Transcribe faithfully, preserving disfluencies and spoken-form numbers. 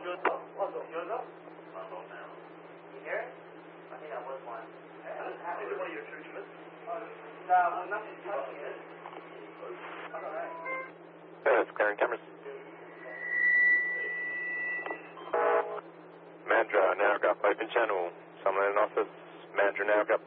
Yours up? Yours up? Not up now. You hear it? I think that was one. Is it one of your accoutrements? No, well, nothing's touching it. Alright. Yeah, it's clearing cameras. Mandra, now got open channel. Someone in office. Mandra, now got.